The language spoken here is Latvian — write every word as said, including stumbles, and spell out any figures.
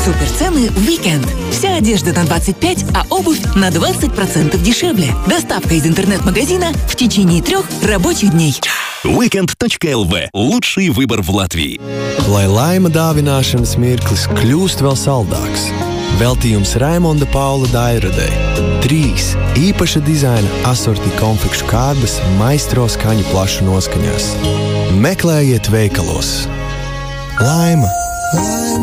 Суперцены в уикенд. Вся одежда на двадцать пять, а обувь на двадцать процентов дешевле. Доставка из интернет-магазина в течение трех рабочих дней. weekend точка эл ви. Лучший выбор в Латвии. Lai laima dāvināšanas mirklis kļūst vēl saldāks. Veltījums Raimonda Paula Dairadei. Trīs īpaša dizaina asorti konfekšu kārbas maistro skaņu plašu noskaņās. Meklējiet veikalos. Laima!